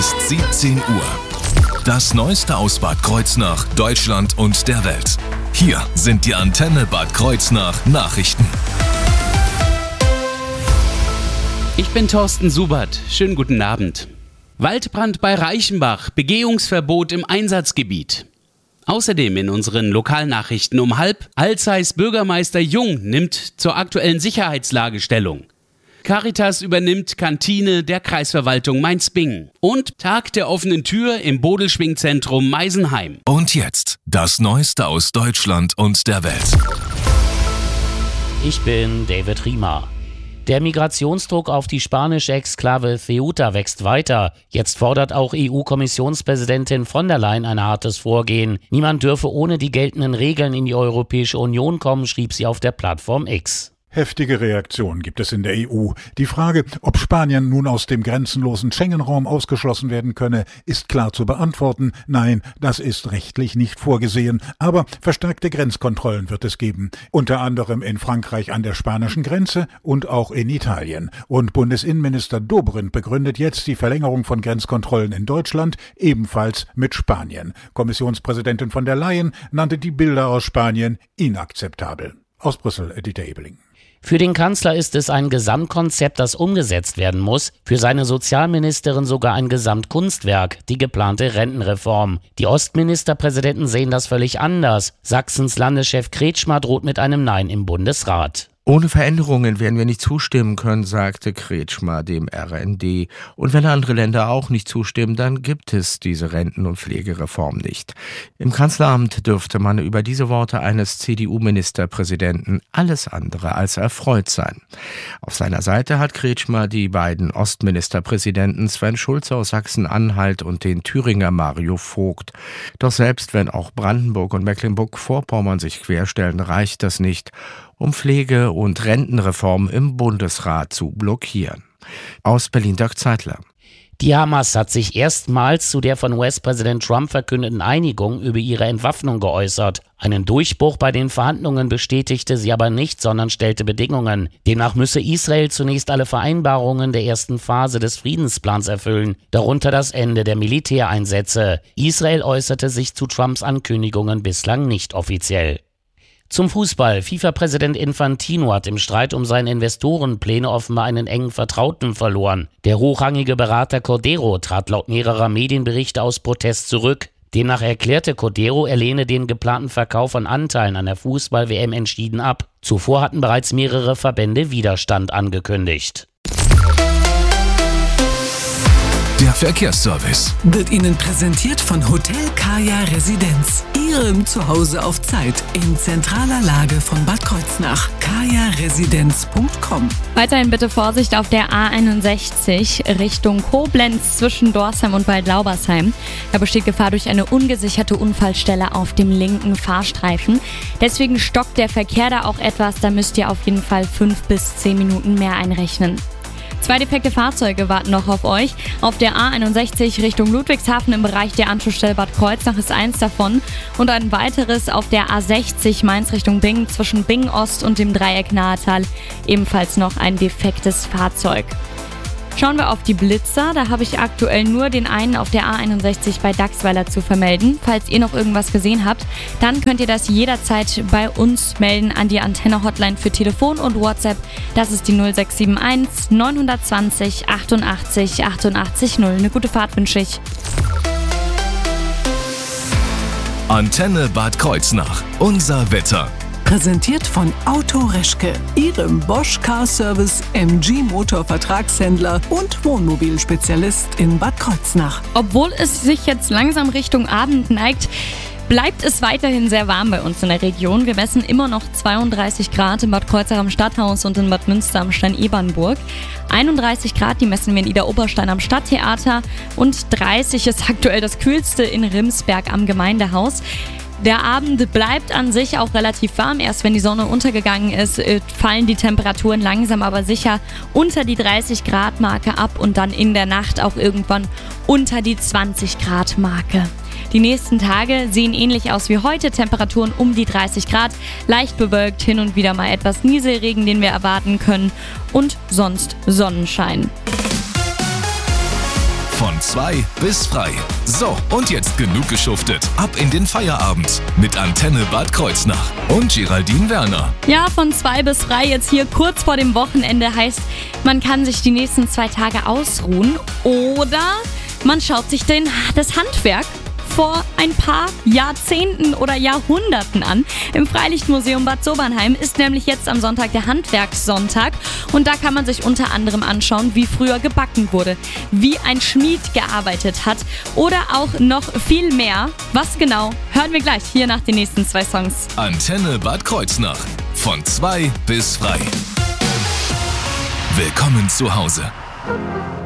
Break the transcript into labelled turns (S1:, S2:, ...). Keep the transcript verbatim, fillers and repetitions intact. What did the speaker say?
S1: ist siebzehn Uhr. Das Neueste aus Bad Kreuznach, Deutschland und der Welt. Hier sind die Antenne Bad Kreuznach Nachrichten.
S2: Ich bin Thorsten Subert. Schönen guten Abend. Waldbrand bei Reichenbach, Begehungsverbot im Einsatzgebiet. Außerdem in unseren Lokalnachrichten um halb, Alzeis Bürgermeister Jung nimmt zur aktuellen Sicherheitslage Stellung. Caritas übernimmt Kantine der Kreisverwaltung Mainz-Bingen. Und Tag der offenen Tür im Bodelschwingzentrum Meisenheim.
S1: Und jetzt das Neueste aus Deutschland und der Welt.
S3: Ich bin David Riemer. Der Migrationsdruck auf die spanische Exklave Ceuta wächst weiter. Jetzt fordert auch E U-Kommissionspräsidentin von der Leyen ein hartes Vorgehen. Niemand dürfe ohne die geltenden Regeln in die Europäische Union kommen, schrieb sie auf der Plattform X.
S4: Heftige Reaktionen gibt es in der E U. Die Frage, ob Spanien nun aus dem grenzenlosen Schengen-Raum ausgeschlossen werden könne, ist klar zu beantworten. Nein, das ist rechtlich nicht vorgesehen. Aber verstärkte Grenzkontrollen wird es geben. Unter anderem in Frankreich an der spanischen Grenze und auch in Italien. Und Bundesinnenminister Dobrindt begründet jetzt die Verlängerung von Grenzkontrollen in Deutschland ebenfalls mit Spanien. Kommissionspräsidentin von der Leyen nannte die Bilder aus Spanien inakzeptabel. Aus Brüssel, Dieter Ebeling.
S3: Für den Kanzler ist es ein Gesamtkonzept, das umgesetzt werden muss. Für seine Sozialministerin sogar ein Gesamtkunstwerk, die geplante Rentenreform. Die Ostministerpräsidenten sehen das völlig anders. Sachsens Landeschef Kretschmer droht mit einem Nein im Bundesrat.
S5: Ohne Veränderungen werden wir nicht zustimmen können, sagte Kretschmer dem R N D. Und wenn andere Länder auch nicht zustimmen, dann gibt es diese Renten- und Pflegereform nicht. Im Kanzleramt dürfte man über diese Worte eines C D U-Ministerpräsidenten alles andere als erfreut sein. Auf seiner Seite hat Kretschmer die beiden Ostministerpräsidenten Sven Schulze aus Sachsen-Anhalt und den Thüringer Mario Vogt. Doch selbst wenn auch Brandenburg und Mecklenburg-Vorpommern sich querstellen, reicht das nicht, um Pflege- und Rentenreform im Bundesrat zu blockieren. Aus Berlin Dirk Zeitler.
S3: Die Hamas hat sich erstmals zu der von U S-Präsident Trump verkündeten Einigung über ihre Entwaffnung geäußert. Einen Durchbruch bei den Verhandlungen bestätigte sie aber nicht, sondern stellte Bedingungen. Demnach müsse Israel zunächst alle Vereinbarungen der ersten Phase des Friedensplans erfüllen, darunter das Ende der Militäreinsätze. Israel äußerte sich zu Trumps Ankündigungen bislang nicht offiziell. Zum Fußball. FIFA-Präsident Infantino hat im Streit um seine Investorenpläne offenbar einen engen Vertrauten verloren. Der hochrangige Berater Cordero trat laut mehrerer Medienberichte aus Protest zurück. Demnach erklärte Cordero, er lehne den geplanten Verkauf von Anteilen an der Fußball-W M entschieden ab. Zuvor hatten bereits mehrere Verbände Widerstand angekündigt.
S1: Der Verkehrsservice
S6: wird Ihnen präsentiert von Hotel Kaya Residenz. Ihrem Zuhause auf Zeit in zentraler Lage von Bad Kreuznach. kaya residenz punkt com.
S7: Weiterhin bitte Vorsicht auf der A einundsechzig Richtung Koblenz zwischen Dorsheim und Waldlaubersheim. Da besteht Gefahr durch eine ungesicherte Unfallstelle auf dem linken Fahrstreifen. Deswegen stockt der Verkehr da auch etwas. Da müsst ihr auf jeden Fall fünf bis zehn Minuten mehr einrechnen. Zwei defekte Fahrzeuge warten noch auf euch. Auf der A einundsechzig Richtung Ludwigshafen im Bereich der Anschlussstelle Bad Kreuznach ist eins davon. Und ein weiteres auf der A sechzig Mainz Richtung Bingen zwischen Bingen Ost und dem Dreieck Nahetal. Ebenfalls noch ein defektes Fahrzeug. Schauen wir auf die Blitzer. Da habe ich aktuell nur den einen auf der A einundsechzig bei Dachsweiler zu vermelden. Falls ihr noch irgendwas gesehen habt, dann könnt ihr das jederzeit bei uns melden an die Antenne-Hotline für Telefon und WhatsApp. Das ist die null sechs sieben eins neun zwei null achtundachtzig achtundachtzig null. Eine gute Fahrt wünsche ich.
S1: Antenne Bad Kreuznach. Unser Wetter.
S6: Präsentiert von Auto Reschke, Ihrem Bosch Car Service M G Motor Vertragshändler und Wohnmobilspezialist in Bad Kreuznach.
S7: Obwohl es sich jetzt langsam Richtung Abend neigt, bleibt es weiterhin sehr warm bei uns in der Region. Wir messen immer noch zweiunddreißig Grad in Bad Kreuznach am Stadthaus und in Bad Münster am Stein-Ebernburg. einunddreißig Grad, die messen wir in Idar-Oberstein am Stadttheater. Und dreißig ist aktuell das kühlste in Rimsberg am Gemeindehaus. Der Abend bleibt an sich auch relativ warm. Erst wenn die Sonne untergegangen ist, fallen die Temperaturen langsam aber sicher unter die dreißig Grad Marke ab und dann in der Nacht auch irgendwann unter die zwanzig Grad Marke. Die nächsten Tage sehen ähnlich aus wie heute, Temperaturen um die dreißig Grad, leicht bewölkt, hin und wieder mal etwas Nieselregen, den wir erwarten können und sonst Sonnenschein.
S1: Von zwei bis frei. So, und jetzt genug geschuftet. Ab in den Feierabend mit Antenne Bad Kreuznach und Geraldine Werner.
S7: Ja, von zwei bis frei jetzt hier kurz vor dem Wochenende heißt, man kann sich die nächsten zwei Tage ausruhen oder man schaut sich den, das Handwerk vor ein paar Jahrzehnten oder Jahrhunderten an. Im Freilichtmuseum Bad Sobernheim ist nämlich jetzt am Sonntag der Handwerkssonntag und da kann man sich unter anderem anschauen, wie früher gebacken wurde, wie ein Schmied gearbeitet hat oder auch noch viel mehr. Was genau, hören wir gleich hier nach den nächsten zwei Songs.
S1: Antenne Bad Kreuznach. Von zwei bis frei. Willkommen zu Hause.